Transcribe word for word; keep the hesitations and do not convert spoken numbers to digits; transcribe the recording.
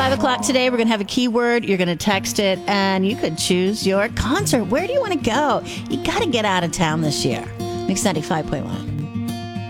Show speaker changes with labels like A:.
A: five o'clock today, we're going to have a keyword. You're going to text it, and you could choose your concert. Where do you want to go? You got to get out of town this year. Mix ninety-five point one.